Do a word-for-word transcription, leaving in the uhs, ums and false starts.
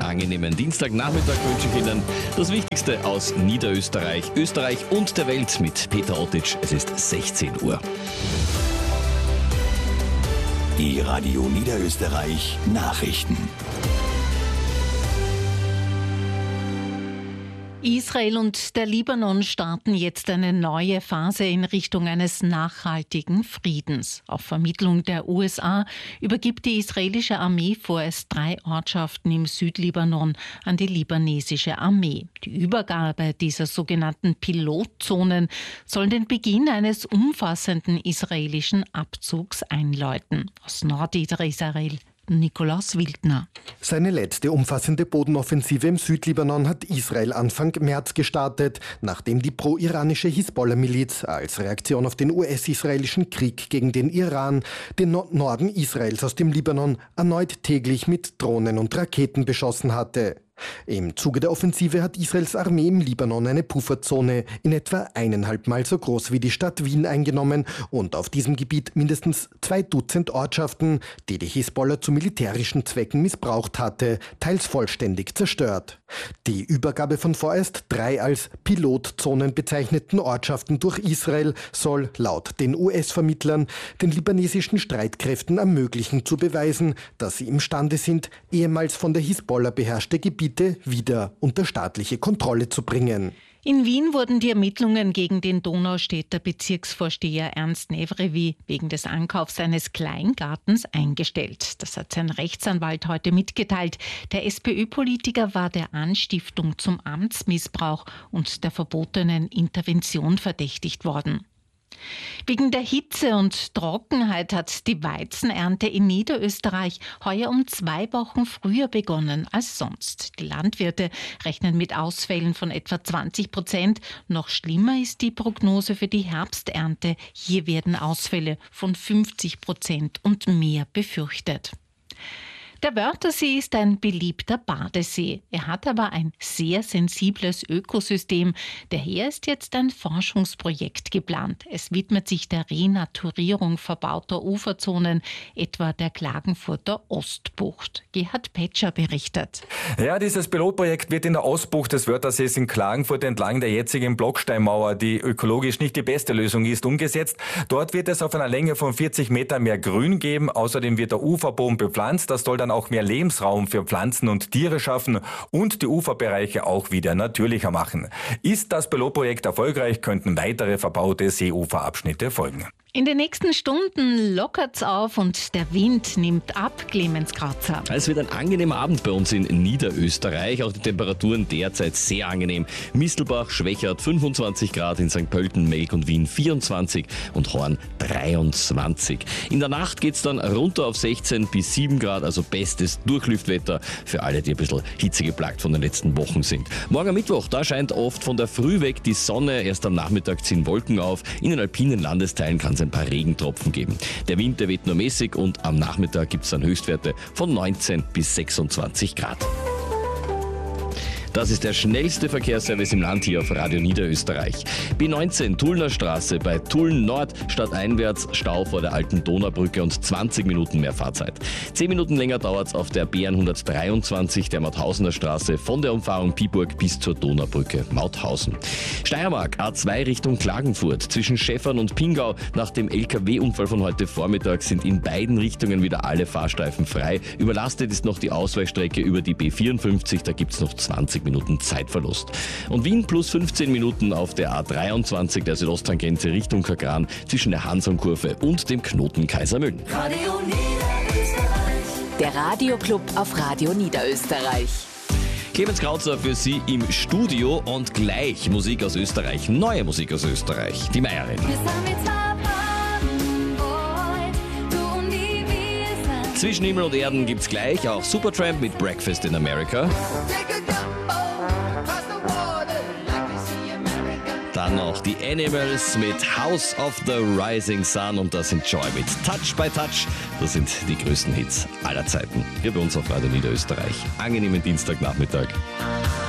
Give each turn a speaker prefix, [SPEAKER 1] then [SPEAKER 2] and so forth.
[SPEAKER 1] angenehmen Dienstagnachmittag wünsche ich Ihnen. Das Wichtigste aus Niederösterreich, Österreich und der Welt mit Peter Ottitsch. Es ist sechzehn Uhr.
[SPEAKER 2] Die Radio Niederösterreich Nachrichten.
[SPEAKER 3] Israel und der Libanon starten jetzt eine neue Phase in Richtung eines nachhaltigen Friedens. Auf Vermittlung der U S A übergibt die israelische Armee vorerst drei Ortschaften im Südlibanon an die libanesische Armee. Die Übergabe dieser sogenannten Pilotzonen soll den Beginn eines umfassenden israelischen Abzugs einläuten. Aus Nordisrael Nikolaus Wildner.
[SPEAKER 4] Seine letzte umfassende Bodenoffensive im Südlibanon hat Israel Anfang März gestartet, nachdem die pro-iranische Hisbollah-Miliz als Reaktion auf den U S-israelischen Krieg gegen den Iran den Norden Israels aus dem Libanon erneut täglich mit Drohnen und Raketen beschossen hatte. Im Zuge der Offensive hat Israels Armee im Libanon eine Pufferzone in etwa eineinhalb Mal so groß wie die Stadt Wien eingenommen und auf diesem Gebiet mindestens zwei Dutzend Ortschaften, die die Hisbollah zu militärischen Zwecken missbraucht hatte, teils vollständig zerstört. Die Übergabe von vorerst drei als Pilotzonen bezeichneten Ortschaften durch Israel soll laut den U S-Vermittlern den libanesischen Streitkräften ermöglichen zu beweisen, dass sie imstande sind, ehemals von der Hisbollah beherrschte Gebiete wieder unter staatliche Kontrolle zu bringen.
[SPEAKER 3] In Wien wurden die Ermittlungen gegen den Donaustädter Bezirksvorsteher Ernst Nevrevi wegen des Ankaufs eines Kleingartens eingestellt. Das hat sein Rechtsanwalt heute mitgeteilt. Der SPÖ-Politiker war der Anstiftung zum Amtsmissbrauch und der verbotenen Intervention verdächtigt worden. Wegen der Hitze und Trockenheit hat die Weizenernte in Niederösterreich heuer um zwei Wochen früher begonnen als sonst. Die Landwirte rechnen mit Ausfällen von etwa zwanzig Prozent. Noch schlimmer ist die Prognose für die Herbsternte. Hier werden Ausfälle von fünfzig Prozent und mehr befürchtet. Der Wörthersee ist ein beliebter Badesee. Er hat aber ein sehr sensibles Ökosystem. Daher ist jetzt ein Forschungsprojekt geplant. Es widmet sich der Renaturierung verbauter Uferzonen, etwa der Klagenfurter Ostbucht. Gerhard Petscher berichtet.
[SPEAKER 5] Ja, dieses Pilotprojekt wird in der Ostbucht des Wörthersees in Klagenfurt entlang der jetzigen Blocksteinmauer, die ökologisch nicht die beste Lösung ist, umgesetzt. Dort wird es auf einer Länge von vierzig Metern mehr Grün geben. Außerdem wird der Uferboden bepflanzt. Das soll dann auch mehr Lebensraum für Pflanzen und Tiere schaffen und die Uferbereiche auch wieder natürlicher machen. Ist das Pilotprojekt erfolgreich, könnten weitere verbaute Seeuferabschnitte folgen.
[SPEAKER 3] In den nächsten Stunden lockert's auf und der Wind nimmt ab, Clemens Kratzer.
[SPEAKER 1] Es wird ein angenehmer Abend bei uns in Niederösterreich. Auch die Temperaturen derzeit sehr angenehm. Mistelbach, Schwächert fünfundzwanzig Grad, in Sankt Pölten, Melk und Wien vierundzwanzig und Horn dreiundzwanzig. In der Nacht geht's dann runter auf sechzehn bis sieben Grad, also bestes Durchlüftwetter für alle, die ein bisschen hitzegeplagt von den letzten Wochen sind. Morgen am Mittwoch, da scheint oft von der Früh weg die Sonne. Erst am Nachmittag ziehen Wolken auf. In den alpinen Landesteilen kann es ein paar Regentropfen geben. Der Wind, der weht nur mäßig und am Nachmittag gibt es dann Höchstwerte von neunzehn bis sechsundzwanzig Grad. Das ist der schnellste Verkehrsservice im Land hier auf Radio Niederösterreich. B neunzehn, Tullner Straße bei Tulln Nord, stadteinwärts Stau vor der alten Donaubrücke und zwanzig Minuten mehr Fahrzeit. zehn Minuten länger dauert es auf der B hundertdreiundzwanzig der Mauthausener Straße von der Umfahrung Piburg bis zur Donaubrücke Mauthausen. Steiermark, A zwei Richtung Klagenfurt, zwischen Schäffern und Pingau. Nach dem L K W-Unfall von heute Vormittag sind in beiden Richtungen wieder alle Fahrstreifen frei. Überlastet ist noch die Ausweichstrecke über die B vierundfünfzig, da gibt es noch zwanzig Minuten Zeitverlust. Und Wien plus fünfzehn Minuten auf der A dreiundzwanzig der Südosttangente Richtung Kagran zwischen der Hansonkurve und dem Knoten Kaisermühlen.
[SPEAKER 6] Radio Niederösterreich. Der Radioclub auf Radio Niederösterreich.
[SPEAKER 1] Clemens Krautzer für Sie im Studio und gleich Musik aus Österreich, neue Musik aus Österreich, die Meierin. Zwischen Himmel und Erden gibt's gleich auch Supertramp mit Breakfast in America. Dann noch die Animals mit House of the Rising Sun und das sind Joy mit Touch by Touch. Das sind die größten Hits aller Zeiten. Hier bei uns auf Radio Niederösterreich. Angenehmen Dienstagnachmittag.